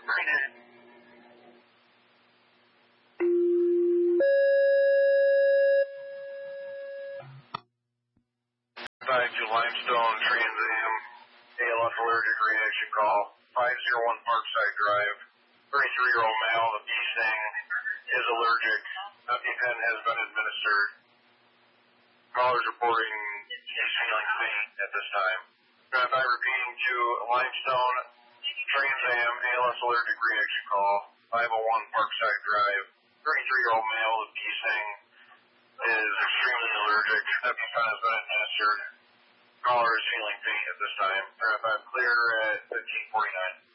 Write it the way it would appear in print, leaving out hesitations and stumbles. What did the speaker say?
Back to Limestone Trans Am, ALS allergic reaction call, 501 Parkside Drive, 33-year-old male, the bee sting is allergic, EpiPen has been administered. Caller's reporting he's feeling faint at this time. By repeating to Limestone Trans Am, ALS allergic reaction call, 501 Parkside Drive, 33-year-old male, the bee sting is extremely allergic, EpiPen has been administered. Caller is feeling faint at this time. Clear at 1549.